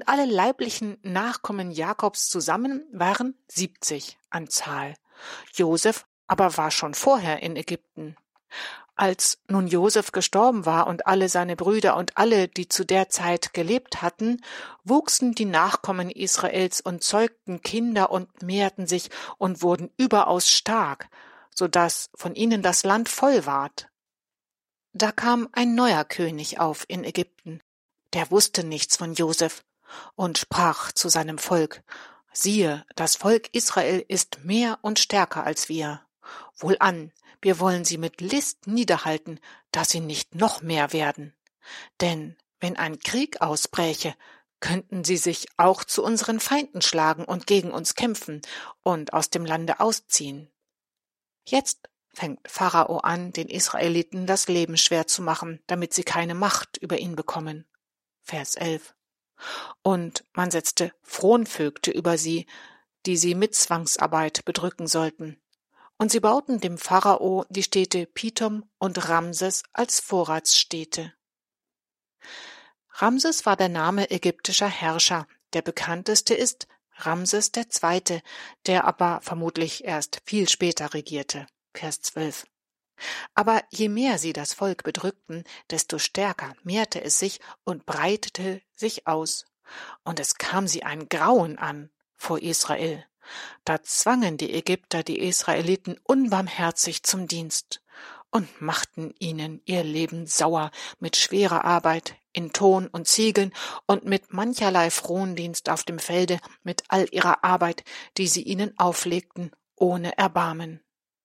und alle leiblichen Nachkommen Jakobs zusammen waren 70 an Zahl. Josef aber war schon vorher in Ägypten. Als nun Josef gestorben war und alle seine Brüder und alle, die zu der Zeit gelebt hatten, wuchsen die Nachkommen Israels und zeugten Kinder und mehrten sich und wurden überaus stark, so dass von ihnen das Land voll ward. Da kam ein neuer König auf in Ägypten, der wusste nichts von Josef und sprach zu seinem Volk: Siehe, das Volk Israel ist mehr und stärker als wir. Wohlan, wir wollen sie mit List niederhalten, dass sie nicht noch mehr werden. Denn wenn ein Krieg ausbräche, könnten sie sich auch zu unseren Feinden schlagen und gegen uns kämpfen und aus dem Lande ausziehen. Jetzt fängt Pharao an, den Israeliten das Leben schwer zu machen, damit sie keine Macht über ihn bekommen. Vers 11. Und man setzte Fronvögte über sie, die sie mit Zwangsarbeit bedrücken sollten. Und sie bauten dem Pharao die Städte Pithom und Ramses als Vorratsstädte. Ramses war der Name ägyptischer Herrscher. Der bekannteste ist Ramses II., der aber vermutlich erst viel später regierte. Vers 12. Aber je mehr sie das Volk bedrückten, desto stärker mehrte es sich und breitete sich aus. Und es kam sie ein Grauen an vor Israel. Da zwangen die Ägypter die Israeliten unbarmherzig zum Dienst und machten ihnen ihr Leben sauer mit schwerer Arbeit in Ton und Ziegeln und mit mancherlei Frondienst auf dem Felde, mit all ihrer Arbeit, die sie ihnen auflegten, ohne Erbarmen.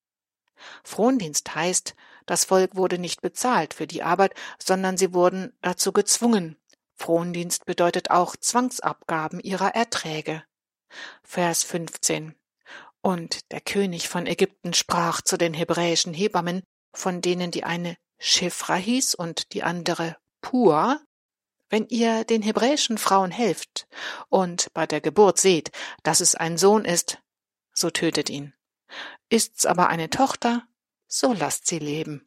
Frondienst heißt, das Volk wurde nicht bezahlt für die Arbeit, sondern sie wurden dazu gezwungen. Frondienst bedeutet auch Zwangsabgaben ihrer Erträge. Vers 15. Und der König von Ägypten sprach zu den hebräischen Hebammen, von denen die eine Schifra hieß und die andere Pua: Wenn ihr den hebräischen Frauen helft und bei der Geburt seht, dass es ein Sohn ist, so tötet ihn. Ist's aber eine Tochter, so lasst sie leben.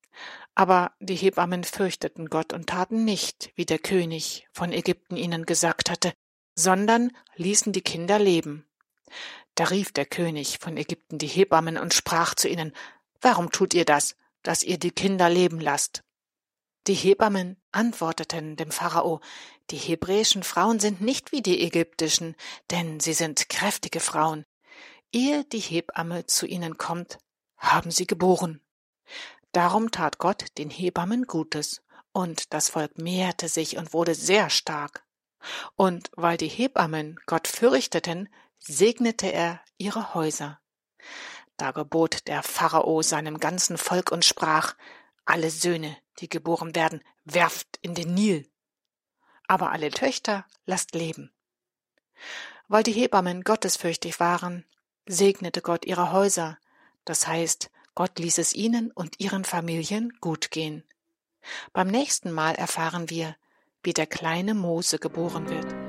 Aber die Hebammen fürchteten Gott und taten nicht, wie der König von Ägypten ihnen gesagt hatte, sondern ließen die Kinder leben. Da rief der König von Ägypten die Hebammen und sprach zu ihnen: Warum tut ihr das, dass ihr die Kinder leben lasst? Die Hebammen antworteten dem Pharao: Die hebräischen Frauen sind nicht wie die ägyptischen, denn sie sind kräftige Frauen. Ehe die Hebamme zu ihnen kommt, haben sie geboren. Darum tat Gott den Hebammen Gutes, und das Volk mehrte sich und wurde sehr stark. Und weil die Hebammen Gott fürchteten, segnete er ihre Häuser. Da gebot der Pharao seinem ganzen Volk und sprach: Alle Söhne, die geboren werden, werft in den Nil. Aber alle Töchter lasst leben. Weil die Hebammen gottesfürchtig waren, segnete Gott ihre Häuser. Das heißt, Gott ließ es ihnen und ihren Familien gut gehen. Beim nächsten Mal erfahren wir, wie der kleine Mose geboren wird.